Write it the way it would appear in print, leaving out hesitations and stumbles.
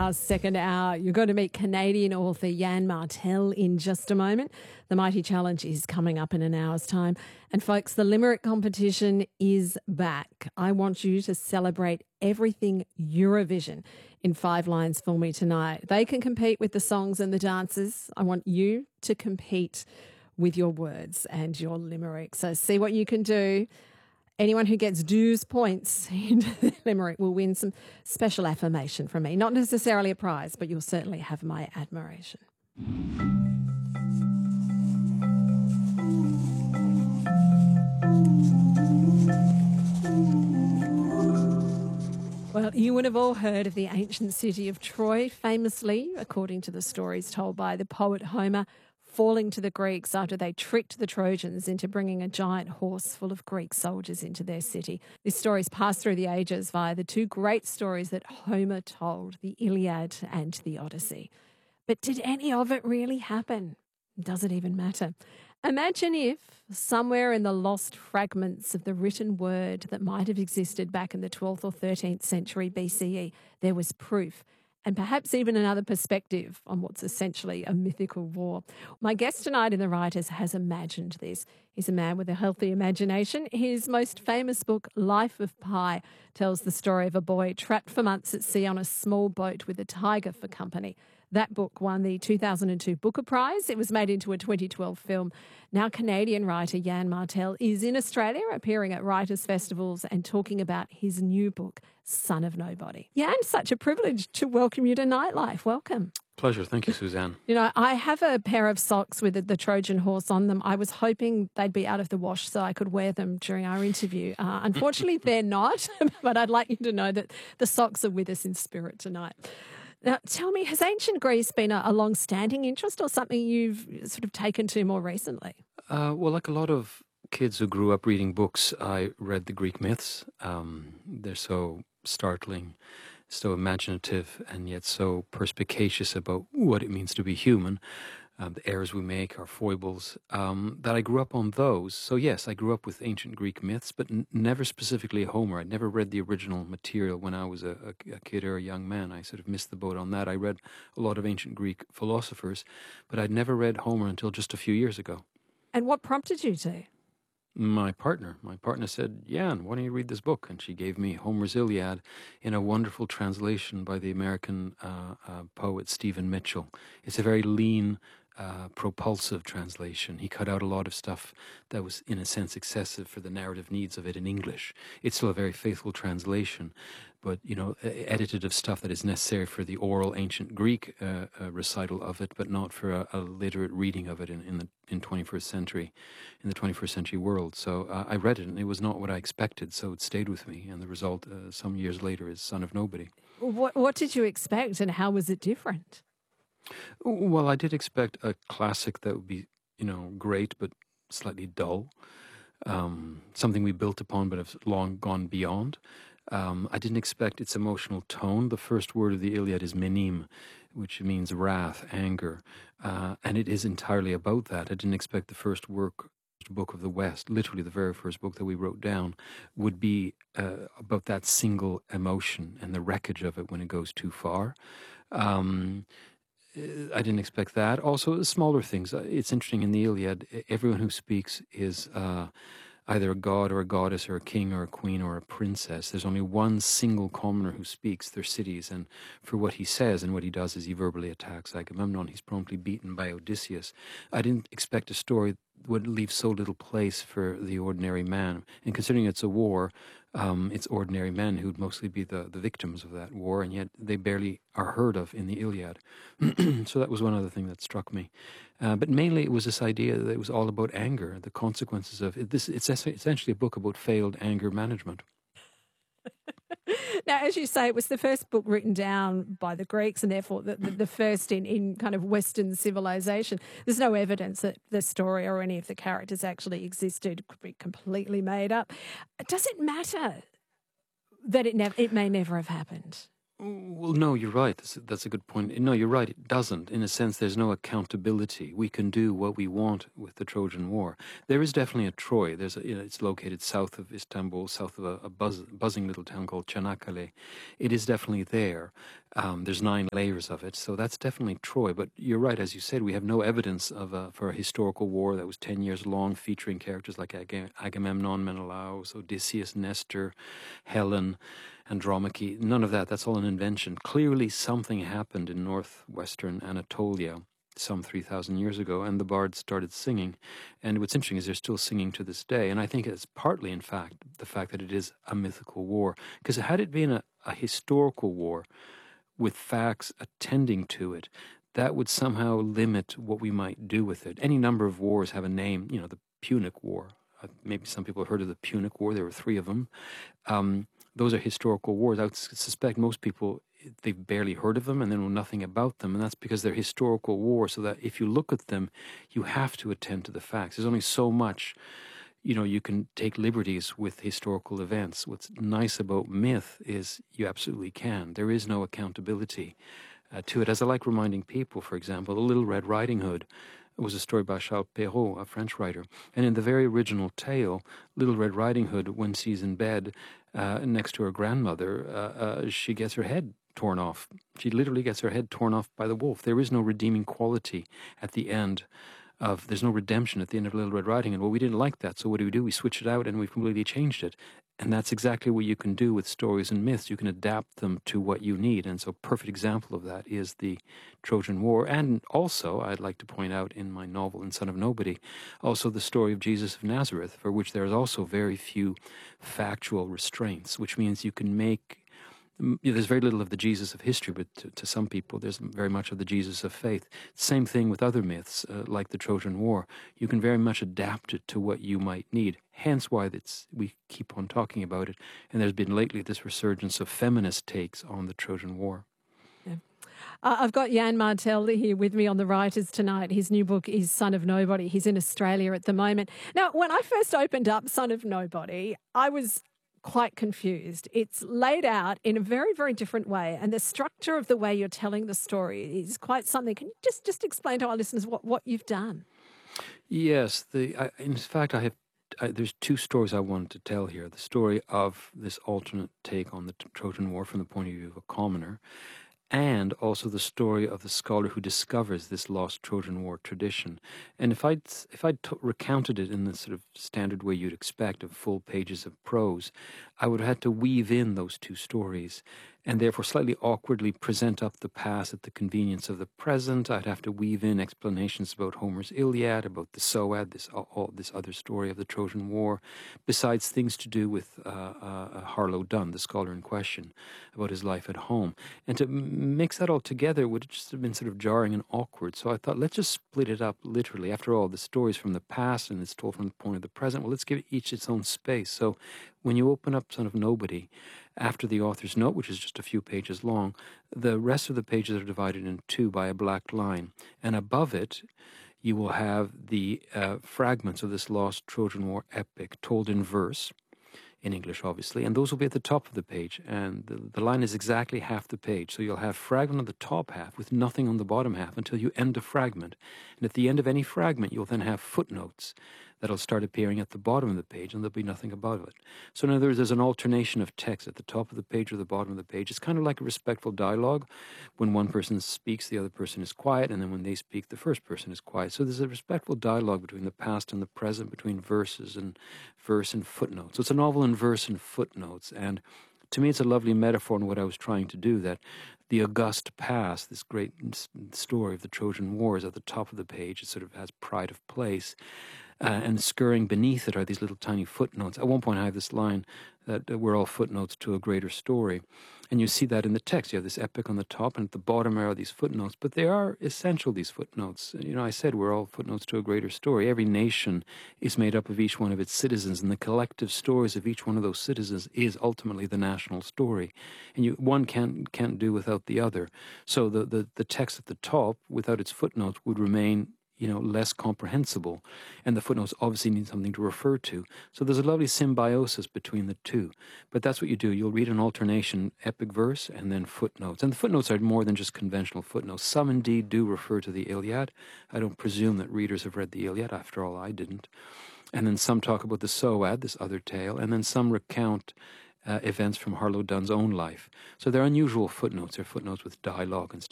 our second hour. You're going to meet Canadian author Jan Martel in just a moment. The Mighty Challenge is coming up in an hour's time. And folks, the Limerick competition is back. I want you to celebrate everything Eurovision in 5 lines for me tonight. They can compete with the songs and the dances. I want you to compete with your words and your limerick. So see what you can do. Anyone who gets dues points into the limerick will win some special affirmation from me. Not necessarily a prize, but you'll certainly have my admiration. Well, you would have all heard of the ancient city of Troy, famously, according to the stories told by the poet Homer, falling to the Greeks after they tricked the Trojans into bringing a giant horse full of Greek soldiers into their city. This story's passed through the ages via the 2 great stories that Homer told, the Iliad and the Odyssey. But did any of it really happen? Does it even matter? Imagine if, somewhere in the lost fragments of the written word that might have existed back in the 12th or 13th century BCE, there was proof and perhaps even another perspective on what's essentially a mythical war. My guest tonight in The Writers has imagined this. He's a man with a healthy imagination. His most famous book, Life of Pi, tells the story of a boy trapped for months at sea on a small boat with a tiger for company. That book won the 2002 Booker Prize. It was made into a 2012 film. Now Canadian writer Jan Martel is in Australia, appearing at writers' festivals and talking about his new book, Son of Nobody. Jan, such a privilege to welcome you to Nightlife. Welcome. Pleasure. Thank you, Suzanne. You know, I have a pair of socks with the Trojan horse on them. I was hoping they'd be out of the wash so I could wear them during our interview. Unfortunately, they're not, but I'd like you to know that the socks are with us in spirit tonight. Now, tell me, has ancient Greece been a long-standing interest or something you've sort of taken to more recently? Well, like a lot of kids who grew up reading books, I read the Greek myths. They're so startling, so imaginative, and yet so perspicacious about what it means to be human. The errors we make, our foibles, that I grew up on those. So yes, I grew up with ancient Greek myths, but never specifically Homer. I'd never read the original material when I was a kid or a young man. I sort of missed the boat on that. I read a lot of ancient Greek philosophers, but I'd never read Homer until just a few years ago. And what prompted you to? My partner said, Jan, why don't you read this book? And she gave me Homer's Iliad in a wonderful translation by the American poet Stephen Mitchell. It's a very lean, propulsive translation. He cut out a lot of stuff that was, in a sense, excessive for the narrative needs of it in English. It's still a very faithful translation, but, you know, edited of stuff that is necessary for the oral ancient Greek recital of it, but not for a literate reading of it in the 21st century, in the 21st century world. So I read it, and it was not what I expected, so it stayed with me. And the result, some years later, is Son of Nobody. What did you expect, and how was it different? Well, I did expect a classic that would be, you know, great, but slightly dull. Something we built upon, but have long gone beyond. I didn't expect its emotional tone. The first word of the Iliad is menim, which means wrath, anger, and it is entirely about that. I didn't expect the first book of the West, literally the very first book that we wrote down, would be about that single emotion and the wreckage of it when it goes too far. I didn't expect that. Also, smaller things. It's interesting, in the Iliad, everyone who speaks is either a god or a goddess or a king or a queen or a princess. There's only one single commoner who speaks, their cities, and for what he says and what he does is he verbally attacks Agamemnon. He's promptly beaten by Odysseus. I didn't expect a story would leave so little place for the ordinary man. And considering it's a war, it's ordinary men who'd mostly be the victims of that war, and yet they barely are heard of in the Iliad. So that was one other thing that struck me. But mainly it was this idea that it was all about anger, the consequences of it. It's essentially a book about failed anger management. Now, as you say, it was the first book written down by the Greeks and therefore the first in kind of Western civilization. There's no evidence that the story or any of the characters actually existed. It could be completely made up. Does it matter that it may never have happened? Well, no, you're right. That's a good point. No, you're right. It doesn't. In a sense, there's no accountability. We can do what we want with the Trojan War. There is definitely a Troy. It's located south of Istanbul, south of a buzzing little town called Çanakkale. It is definitely there. There's 9 layers of it, so that's definitely Troy. But you're right, as you said, we have no evidence for a historical war that was 10 years long, featuring characters like Agamemnon, Menelaus, Odysseus, Nestor, Helen, Andromache. None of that. That's all an invention. Clearly, something happened in northwestern Anatolia some 3,000 years ago, and the bards started singing. And what's interesting is they're still singing to this day. And I think it's partly, in fact, the fact that it is a mythical war. Because had it been a historical war with facts attending to it, that would somehow limit what we might do with it. Any number of wars have a name, the Punic War. Maybe some people have heard of the Punic War. There were 3 of them. Those are historical wars. I would suspect most people, they've barely heard of them and they know nothing about them. And that's because they're historical wars, so that if you look at them, you have to attend to the facts. There's only so much, you can take liberties with historical events. What's nice about myth is you absolutely can. There is no accountability to it. As I like reminding people, for example, The Little Red Riding Hood was a story by Charles Perrault, a French writer. And in the very original tale, Little Red Riding Hood, when she's in bed next to her grandmother, she gets her head torn off. She literally gets her head torn off by the wolf. There is no redeeming quality at the end there's no redemption at the end of Little Red Riding Hood. Well, we didn't like that, so what do? We switched it out and we've completely changed it. And that's exactly what you can do with stories and myths. You can adapt them to what you need. And so a perfect example of that is the Trojan War. And also, I'd like to point out in my novel, In Son of Nobody, also the story of Jesus of Nazareth, for which there is also very few factual restraints, which means you can make there's very little of the Jesus of history, but to some people, there's very much of the Jesus of faith. Same thing with other myths, like the Trojan War. You can very much adapt it to what you might need. Hence why we keep on talking about it. And there's been lately this resurgence of feminist takes on the Trojan War. Yeah. I've got Jan Martel here with me on the Writers tonight. His new book is Son of Nobody. He's in Australia at the moment. Now, when I first opened up Son of Nobody, I was quite confused. It's laid out in a very, very different way, and the structure of the way you're telling the story is quite something. Can you just explain to our listeners what you've done? Yes. In fact, there's 2 stories I wanted to tell here. The story of this alternate take on the Trojan War from the point of view of a commoner, and also the story of the scholar who discovers this lost Trojan War tradition. And if I'd recounted it in the sort of standard way you'd expect of full pages of prose, I would have had to weave in those 2 stories and therefore slightly awkwardly present up the past at the convenience of the present. I'd have to weave in explanations about Homer's Iliad, about the Soad, this other story of the Trojan War, besides things to do with Harlow Dunn, the scholar in question, about his life at home. And to mix that all together would just have been sort of jarring and awkward. So I thought, let's just split it up literally. After all, the story's from the past and it's told from the point of the present. Well, let's give each its own space. So when you open up Son of Nobody, after the author's note, which is just a few pages long, the rest of the pages are divided in 2 by a black line. And above it, you will have the fragments of this lost Trojan War epic told in verse, in English, obviously, and those will be at the top of the page. And the line is exactly half the page. So you'll have fragment on the top half with nothing on the bottom half until you end a fragment. And at the end of any fragment, you'll then have footnotes that'll start appearing at the bottom of the page, and there'll be nothing above it. So in other words, there's an alternation of text at the top of the page or the bottom of the page. It's kind of like a respectful dialogue. When one person speaks, the other person is quiet, and then when they speak, the first person is quiet. So there's a respectful dialogue between the past and the present, between verse and footnotes. So it's a novel in verse and footnotes, and to me, it's a lovely metaphor in what I was trying to do, that the august past, this great story of the Trojan War, is at the top of the page. It sort of has pride of place. And scurrying beneath it are these little tiny footnotes. At one point, I have this line that we're all footnotes to a greater story. And you see that in the text. You have this epic on the top, and at the bottom are these footnotes. But they are essential, these footnotes. I said we're all footnotes to a greater story. Every nation is made up of each one of its citizens, and the collective stories of each one of those citizens is ultimately the national story. And one can't do without the other. So the text at the top, without its footnotes, would remain less comprehensible. And the footnotes obviously need something to refer to. So there's a lovely symbiosis between the two. But that's what you do. You'll read an alternation epic verse and then footnotes. And the footnotes are more than just conventional footnotes. Some indeed do refer to the Iliad. I don't presume that readers have read the Iliad. After all, I didn't. And then some talk about the Soad, this other tale. And then some recount events from Harlow Dunn's own life. So they're unusual footnotes. They're footnotes with dialogue and stuff.